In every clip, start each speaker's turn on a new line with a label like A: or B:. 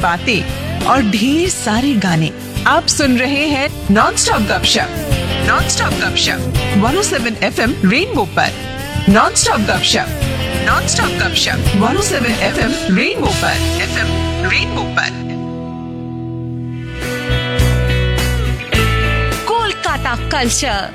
A: बातें और ढेर सारे गाने। आप सुन रहे हैं नॉन स्टॉप गपशप, नॉन स्टॉप गपशप 107 FM रेनबो पर। नॉन स्टॉप गपशप, नॉन स्टॉप गपशप 107 FM रेनबो पर, FM रेनबो पर।
B: कोलकाता कल्चर।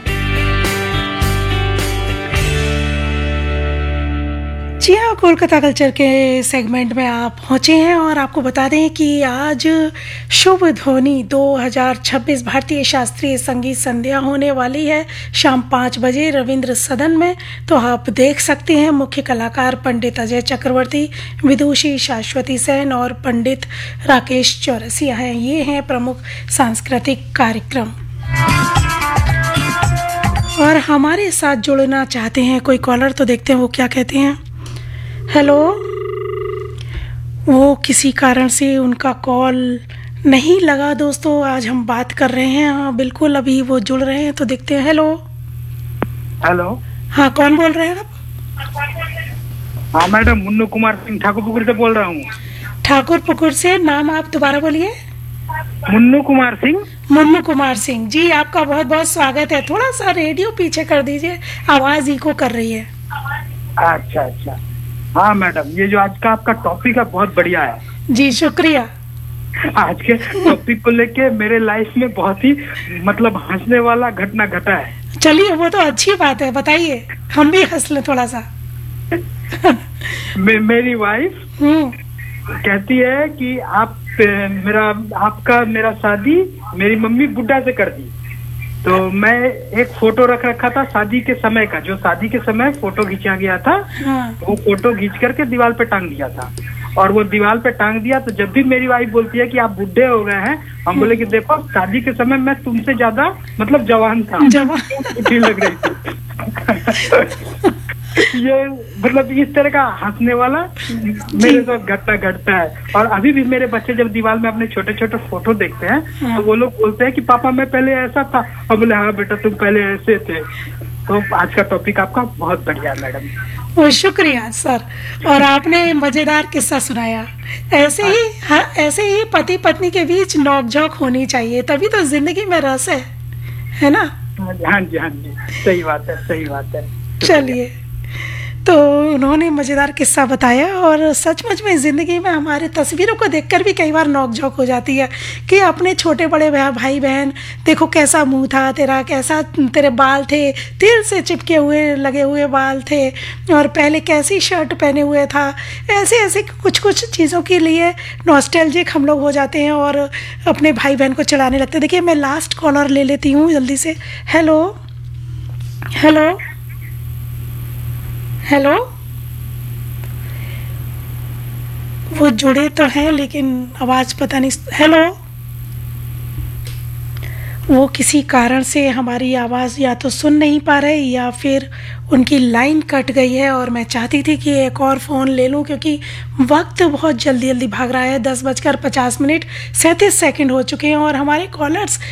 C: जी हाँ, कोलकाता कल्चर के सेगमेंट में आप पहुँचे हैं और आपको बता दें कि आज शुभ ध्वनि 2026 भारतीय शास्त्रीय संगीत संध्या होने वाली है शाम 5 बजे रविंद्र सदन में। तो आप देख सकते हैं मुख्य कलाकार पंडित अजय चक्रवर्ती, विदुषी शाश्वती सेन और पंडित राकेश चौरसिया हैं। ये हैं प्रमुख सांस्कृतिक कार्यक्रम। और हमारे साथ जुड़ना चाहते हैं कोई कॉलर, तो देखते हैं वो क्या कहते हैं। हेलो, वो किसी कारण से उनका कॉल नहीं लगा दोस्तों। आज हम बात कर रहे हैं, हाँ बिल्कुल, अभी वो जुड़ रहे हैं तो देखते हैं। हेलो
D: हेलो,
C: हाँ कौन बोल रहे हैं आप?
D: हाँ मैडम, मुन्नू कुमार सिंह ठाकुरपुकुर से बोल रहा हूँ।
C: ठाकुरपुकुर से, नाम आप दोबारा बोलिए।
D: मुन्नू कुमार सिंह।
C: मुन्नू कुमार सिंह जी, आपका बहुत बहुत स्वागत है। थोड़ा सा रेडियो पीछे कर दीजिए, आवाज इको कर रही है।
D: अच्छा अच्छा, हाँ मैडम, ये जो आज का आपका टॉपिक है बहुत बढ़िया है।
C: जी शुक्रिया।
D: आज के टॉपिक को लेके मेरे लाइफ में बहुत ही मतलब हंसने वाला घटना घटा है।
C: चलिए, वो तो अच्छी बात है, बताइए, हम भी हंस लें थोड़ा सा।
D: मेरी वाइफ कहती है कि आपका मेरा शादी मेरी मम्मी बुड्ढा से कर दी। तो मैं एक फोटो रख रखा था शादी के समय का, जो शादी के समय फोटो खींचा गया था।
C: हाँ।
D: वो फोटो खींच करके दीवार पे टांग दिया था। और वो दीवार पे टांग दिया तो जब भी मेरी वाइफ बोलती है कि आप बुढ़े हो गए हैं, हम बोले कि देखो शादी के समय मैं तुमसे ज्यादा मतलब जवान था, बुढ़ी लग रही थी। ये मतलब इस तरह का हंसने वाला मेरे साथ घटना घटता है। और अभी भी मेरे बच्चे जब दीवार में अपने छोटे छोटे फोटो देखते हैं तो वो लोग बोलते हैं कि पापा मैं पहले ऐसा था। और बोले हाँ बेटा तुम पहले ऐसे थे। तो आज का टॉपिक आपका बहुत बढ़िया है मैडम।
C: ओ शुक्रिया सर। और आपने मजेदार किस्सा सुनाया। ऐसे ही पति पत्नी के बीच नोकझोंक होनी चाहिए, तभी तो जिंदगी में रस है ना?
D: हाँ जी हाँ जी, सही बात है, सही बात है।
C: चलिए, तो उन्होंने मज़ेदार किस्सा बताया। और सचमुच में ज़िंदगी में हमारे तस्वीरों को देखकर भी कई बार नोकझोंक हो जाती है कि अपने छोटे बड़े भाई बहन, देखो कैसा मुंह था तेरा, कैसा तेरे बाल थे, तिल से चिपके हुए लगे हुए बाल थे, और पहले कैसी शर्ट पहने हुए था। ऐसे ऐसे कुछ चीज़ों के लिए नॉस्टैल्जिक हम लोग हो जाते हैं और अपने भाई बहन को चिढ़ाने लगते हैं। देखिए, मैं लास्ट कॉलर ले लेती हूँ जल्दी से। हेलो हेलो हेलो, वो जुड़े तो हैं लेकिन आवाज पता नहीं। हेलो, वो किसी कारण से हमारी आवाज या तो सुन नहीं पा रहे या फिर उनकी लाइन कट गई है। और मैं चाहती थी कि एक और फ़ोन ले लूं क्योंकि वक्त बहुत जल्दी भाग रहा है। 10:50 37 हो चुके हैं और हमारे कॉलर्स